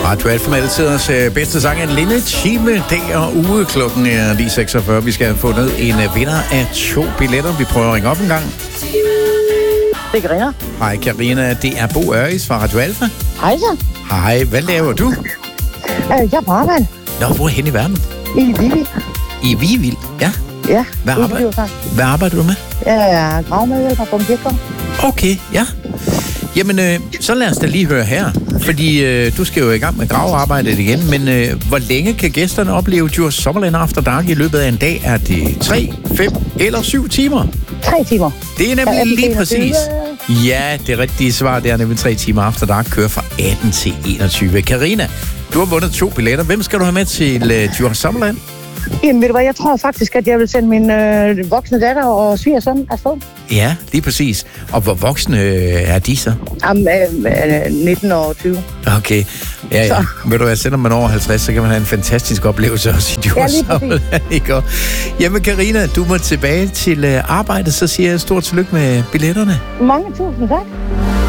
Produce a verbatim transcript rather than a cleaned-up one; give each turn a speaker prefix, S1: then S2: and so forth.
S1: Radio Alfa med tiders øh, bedste sang, en lille time, dag og uge. Klokken er lige seksogfyrre. Vi skal have fundet en øh, vinder af to billetter. Vi prøver at ringe op en gang.
S2: Det er Karina.
S1: Hej Karina, det er Bo Øris fra Radio Alfa.
S2: Hej så.
S1: Hej, hvad laver du?
S2: Øh, jeg er på arbejde.
S1: Nå, hvor hen i verden?
S2: I Vivi.
S1: I Vivild, ja.
S2: Ja,
S1: Hvad, arbejde, hvad arbejder du med?
S2: Jeg er gravmedhjælper på en kirkegård.
S1: Okay, ja. Jamen, øh, så lad os da lige høre her. Fordi øh, du skal jo i gang med gravearbejdet igen. Men øh, hvor længe kan gæsterne opleve Djurs Sommerland After Dark i løbet af en dag? Er det tre, fem eller syv timer?
S2: Tre timer.
S1: Det er nemlig lige præcis. Ja, det rigtige svar, det er nemlig tre timer After Dark kører fra atten til enogtyve. Karina, du har vundet to billetter. Hvem skal du have med til øh, Djurs Sommerland?
S2: Jamen ved du hvad, jeg tror faktisk, at jeg vil sende min øh, voksne datter og svigersøn afsted.
S1: Ja, lige præcis. Og hvor voksne øh, er de så?
S2: Jamen, øh, øh, nitten og tyve.
S1: Okay, ja ja. Ved du hvad, selvom man er over halvtreds, så kan man have en fantastisk oplevelse også i Djurs Sommerland. Ja, jamen Karina, du må tilbage til øh, arbejdet, så siger jeg stort tillykke med billetterne.
S2: Mange tusind tak.